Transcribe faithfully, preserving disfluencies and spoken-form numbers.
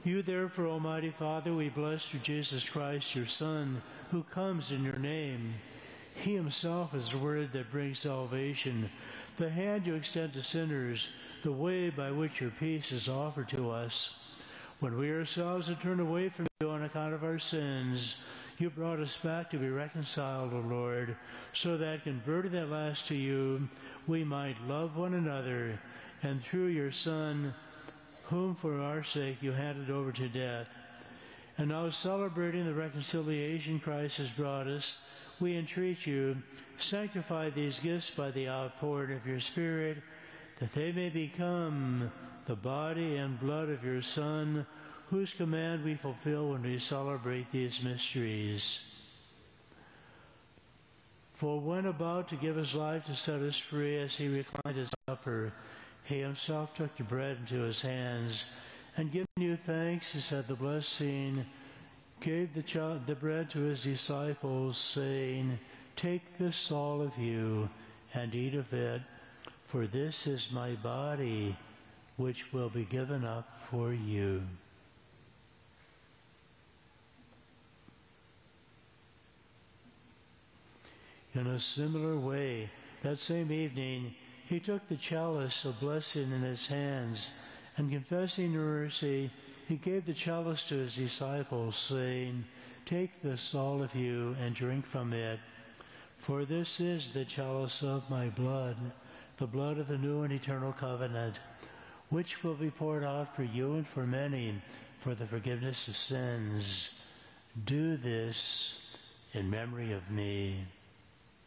You therefore, Almighty Father, we bless through Jesus Christ, your Son, who comes in your name. He himself is the word that brings salvation, the hand you extend to sinners, the way by which your peace is offered to us. When we ourselves had turned away from you on account of our sins, you brought us back to be reconciled, O Lord, so that, converted at last to you, we might love one another, and through your Son, whom for our sake you handed over to death. And now, celebrating the reconciliation Christ has brought us, we entreat you, sanctify these gifts by the outpouring of your Spirit, that they may become the body and blood of your Son, whose command we fulfill when we celebrate these mysteries. For when about to give his life to set us free, as he reclined at supper, he himself took the bread into his hands, and giving you thanks, he said the blessing, gave the, ch- the bread to his disciples, saying, "Take this, all of you, and eat of it, for this is my body, which will be given up for you." In a similar way, that same evening, he took the chalice of blessing in his hands, and confessing mercy, he gave the chalice to his disciples, saying, "Take this, all of you, and drink from it. For this is the chalice of my blood, the blood of the new and eternal covenant, which will be poured out for you and for many for the forgiveness of sins. Do this in memory of me."